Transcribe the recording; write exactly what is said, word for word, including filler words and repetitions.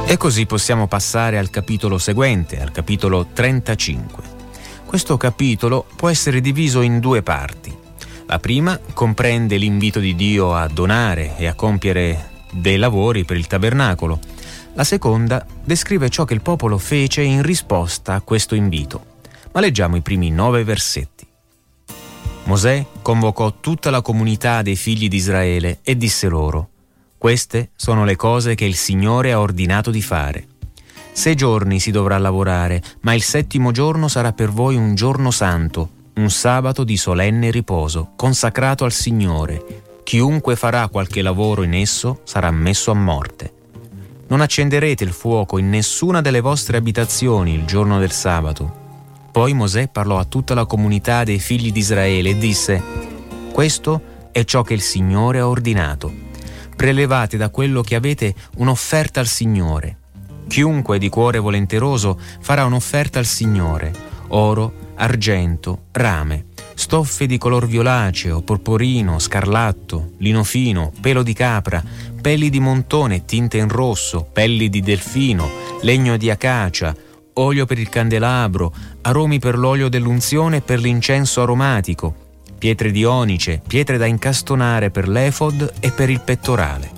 E così possiamo passare al capitolo seguente, al capitolo trentacinque. Questo capitolo può essere diviso in due parti. La prima comprende l'invito di Dio a donare e a compiere dei lavori per il tabernacolo. La seconda descrive ciò che il popolo fece in risposta a questo invito. Ma leggiamo i primi nove versetti. Mosè convocò tutta la comunità dei figli di Israele e disse loro: queste sono le cose che il Signore ha ordinato di fare. Sei giorni si dovrà lavorare, ma il settimo giorno sarà per voi un giorno santo, un sabato di solenne riposo, consacrato al Signore. Chiunque farà qualche lavoro in esso sarà messo a morte. Non accenderete il fuoco in nessuna delle vostre abitazioni il giorno del sabato. Poi Mosè parlò a tutta la comunità dei figli di Israele e disse: questo è ciò che il Signore ha ordinato. Prelevate da quello che avete un'offerta al Signore. Chiunque di cuore volenteroso farà un'offerta al Signore: oro, argento, rame, stoffe di color violaceo, porporino, scarlatto, lino fino, pelo di capra, pelli di montone tinte in rosso, pelli di delfino, legno di acacia, olio per il candelabro, aromi per l'olio dell'unzione e per l'incenso aromatico, pietre di onice, pietre da incastonare per l'efod e per il pettorale.